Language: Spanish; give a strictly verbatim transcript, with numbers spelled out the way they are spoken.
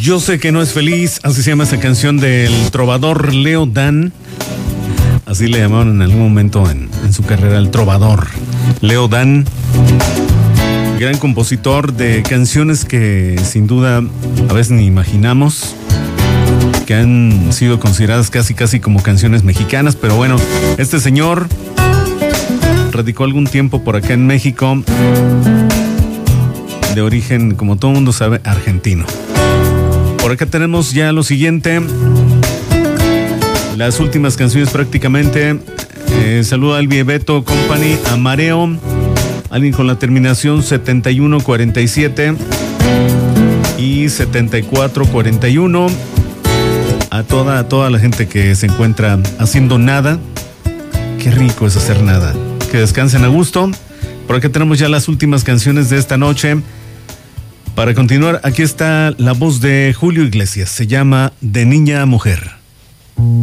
Yo sé que no es feliz, así se llama esa canción del trovador Leo Dan. Así le llamaron en algún momento en, en su carrera, el trovador Leo Dan. Gran compositor de canciones que sin duda a veces ni imaginamos, que han sido consideradas casi casi como canciones mexicanas, pero bueno, este señor radicó algún tiempo por acá en México, de origen, como todo el mundo sabe, argentino. Por acá tenemos ya lo siguiente, las últimas canciones prácticamente. Eh, saluda al Beto Company, a Mareo, alguien con la terminación setenta y uno cuarenta y siete y setenta y cuatro cuarenta y uno. A toda, a toda la gente que se encuentra haciendo nada. Qué rico es hacer nada. Que descansen a gusto. Por acá tenemos ya las últimas canciones de esta noche. Para continuar, aquí está la voz de Julio Iglesias. Se llama De Niña a Mujer.